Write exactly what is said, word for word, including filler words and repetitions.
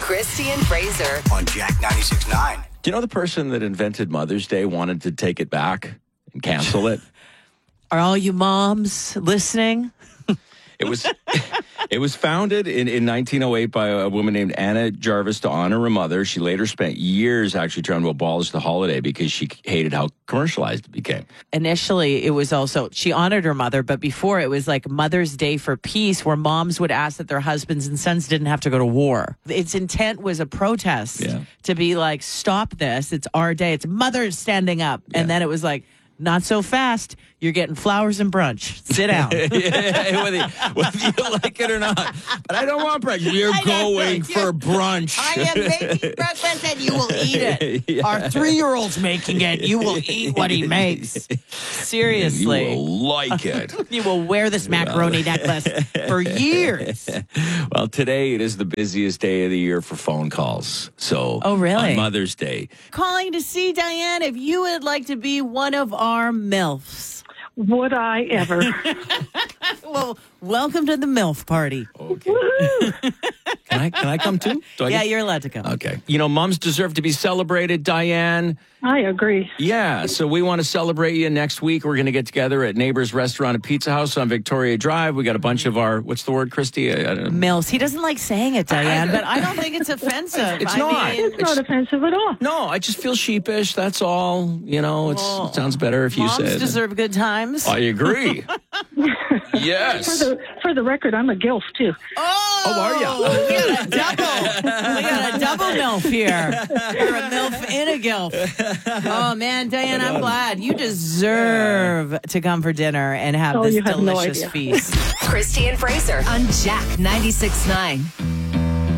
Christy and Fraser on Jack ninety-six point nine. Do you know the person that invented Mother's Day wanted to take it back and cancel it? Are all you moms listening? It was it was founded in, in nineteen oh eight by a woman named Anna Jarvis to honor her mother. She later spent years actually trying to abolish the holiday because she hated how commercialized it became. Initially, it was also, she honored her mother, but before it was like Mother's Day for Peace, where moms would ask that their husbands and sons didn't have to go to war. Its intent was a protest Yeah. to be like, stop this. It's our day. It's mothers standing up. Yeah. And then it was like, not so fast. You're getting flowers and brunch. Sit down. Yeah, whether, whether you like it or not. But I don't want brunch. We're I know, going yeah. for brunch. I am making breakfast and you will eat it. Yeah. Our three-year-old's making it. You will eat what he makes. Seriously. You will like it. You will wear this macaroni necklace for years. Well, today it is the busiest day of the year for phone calls. So, Oh, really? on Mother's Day. Calling to see, Diane, if you would like to be one of our MILFs. Would I ever? Well, welcome to the MILF party. Okay. Can I can I come too? Do I Yeah, get- you're allowed to come. Okay. You know, moms deserve to be celebrated, Diane. I agree. Yeah, so we want to celebrate you next week. We're going to get together at Neighbors Restaurant and Pizza House on Victoria Drive. We got a bunch of our, what's the word, Christy? I, I don't know. MILFs. He doesn't like saying it, Diane, but I don't think it's offensive. It's I not. mean, It's not offensive at all. No, I just feel sheepish. That's all. You know, it's, Well, it sounds better if you moms say it. deserve good times. I agree. For Yes. the for the record, I'm a gilf too. Oh, Oh, are ya? We got a double. We got a double MILF here. You're a MILF and a GILF. Oh, man, Diane, I'm glad. You deserve to come for dinner and have Oh, this you have no delicious idea. feast. Christy and Fraser on Jack ninety-six point nine.